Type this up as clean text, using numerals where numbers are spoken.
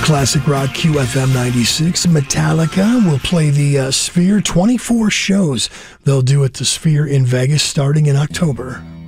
Classic Rock QFM 96. Metallica will play the Sphere. 24 shows they'll do at the Sphere in Vegas starting in October.